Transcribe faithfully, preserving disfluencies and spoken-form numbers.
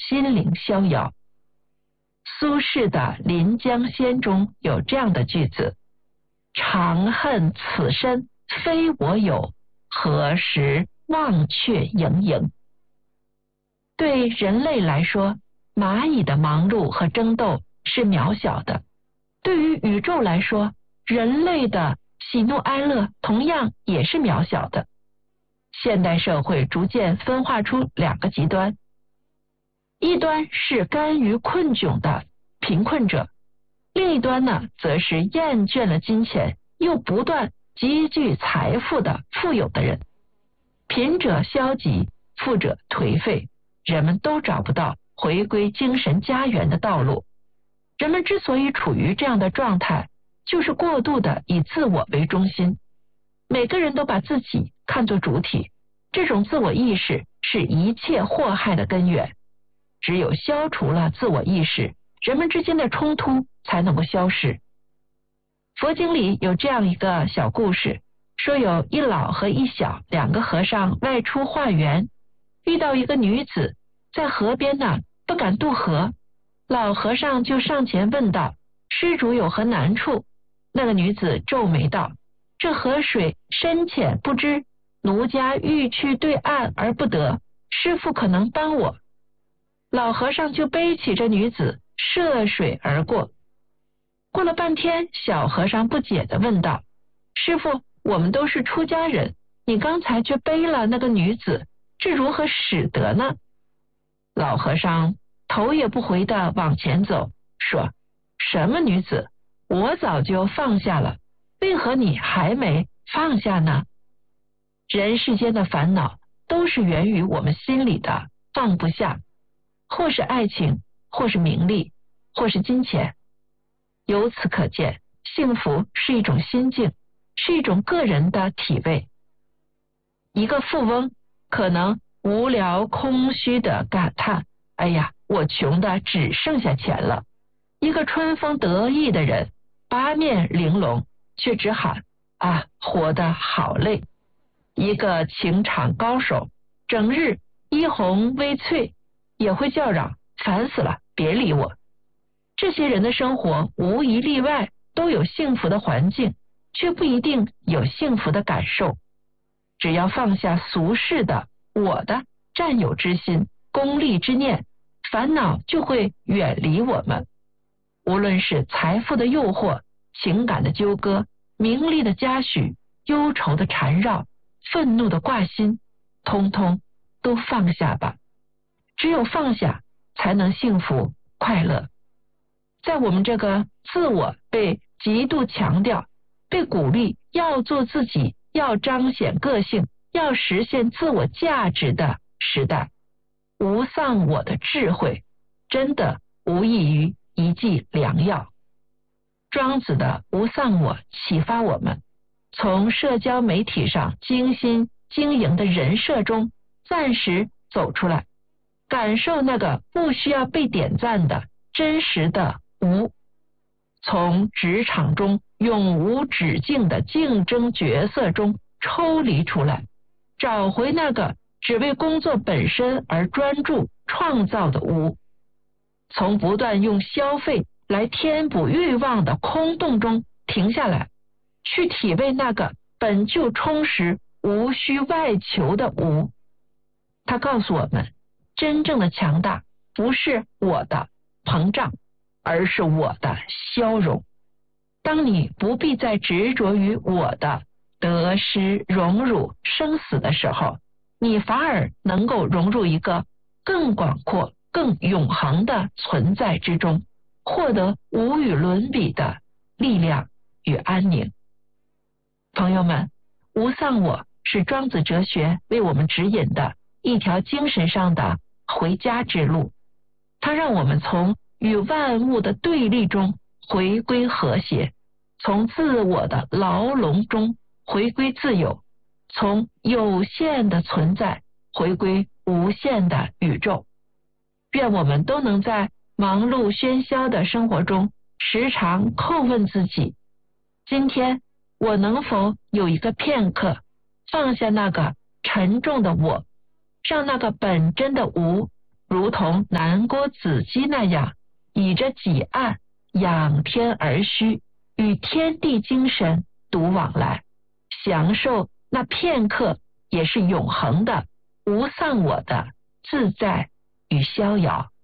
心灵逍遥。苏轼的《临江仙》中有这样的句子：长恨此身非我有，何时忘却营营。对人类来说，蚂蚁的忙碌和争斗是渺小的；对于宇宙来说，人类的喜怒哀乐同样也是渺小的。现代社会逐渐分化出两个极端，一端是甘于困窘的贫困者，另一端呢，则是厌倦了金钱又不断积聚财富的富有的人。贫者消极，富者颓废，人们都找不到回归精神家园的道路。人们之所以处于这样的状态，就是过度的以自我为中心，每个人都把自己看作主体，这种自我意识是一切祸害的根源。只有消除了自我意识，人们之间的冲突才能够消失。佛经里有这样一个小故事，说有一老和一小两个和尚外出化缘，遇到一个女子在河边呢，不敢渡河。老和尚就上前问道：施主有何难处？那个女子皱眉道：这河水深浅不知，奴家欲去对岸而不得，师父可能帮我。老和尚就背起这女子涉水而过。过了半天，小和尚不解地问道：师父，我们都是出家人，你刚才却背了那个女子，这如何使得呢？老和尚头也不回地往前走，说：什么女子？我早就放下了，为何你还没放下呢？人世间的烦恼都是源于我们心里的放不下，或是爱情，或是名利，或是金钱。由此可见，幸福是一种心境，是一种个人的体味。一个富翁可能无聊空虚的感叹：哎呀，我穷的只剩下钱了。一个春风得意的人，八面玲珑，却只喊：啊，活得好累。一个情场高手，整日衣红微翠，也会叫嚷：烦死了，别理我。这些人的生活无一例外都有幸福的环境，却不一定有幸福的感受。只要放下俗世的我的占有之心、功利之念，烦恼就会远离我们。无论是财富的诱惑、情感的纠葛、名利的嘉许、忧愁的缠绕、愤怒的挂心，通通都放下吧。只有放下，才能幸福快乐。在我们这个自我被极度强调，被鼓励要做自己，要彰显个性，要实现自我价值的时代，无丧我的智慧真的无异于一剂良药。庄子的无丧我启发我们，从社交媒体上精心经营的人设中暂时走出来，感受那个不需要被点赞的真实的无，从职场中永无止境的竞争角色中抽离出来，找回那个只为工作本身而专注创造的无，从不断用消费来填补欲望的空洞中停下来，去体味那个本就充实无需外求的无。他告诉我们，真正的强大不是我的膨胀，而是我的消融。当你不必再执着于我的得失荣辱生死的时候，你反而能够融入一个更广阔更永恒的存在之中，获得无与伦比的力量与安宁。朋友们，无丧我是庄子哲学为我们指引的一条精神上的回家之路，它让我们从与万物的对立中回归和谐，从自我的牢笼中回归自由，从有限的存在回归无限的宇宙。愿我们都能在忙碌喧嚣的生活中时常叩问自己，今天我能否有一个片刻放下那个沉重的我，让那个本真的无如同南郭子机那样，倚着己岸，仰天而虚，与天地精神独往来，享受那片刻也是永恒的、无丧我的自在与逍遥。